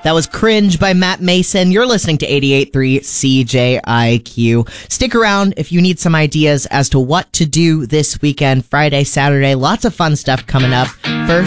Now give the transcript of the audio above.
That was Cringe by Matt Mason. You're listening to 88.3 CJIQ. Stick around if you need some ideas as to what to do this weekend, Friday, Saturday. Lots of fun stuff coming up. First,